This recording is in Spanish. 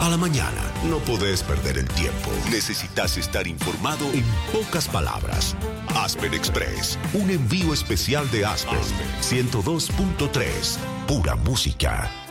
a la mañana. No podés perder el tiempo. Necesitas estar informado en pocas palabras. Aspen Express, un envío especial de Aspen 102.3, pura música.